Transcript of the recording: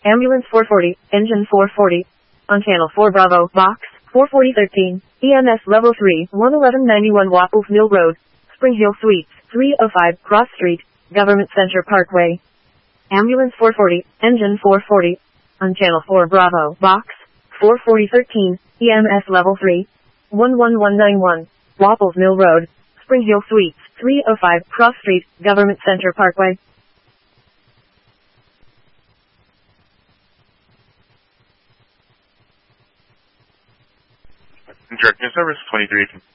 Ambulance 440, engine 440. On channel 4 Bravo, box 44013, EMS level 3, 11191 Wapples Mill Road, Spring Hill Suites, 305 Cross Street, Government Center Parkway. Ambulance 440, engine 440. On channel 4 Bravo, box 44013, EMS level 3, 11191, Wapples Mill Road, Spring Hill Suites, 305 Cross Street, Government Center Parkway. Direct News Service 2318.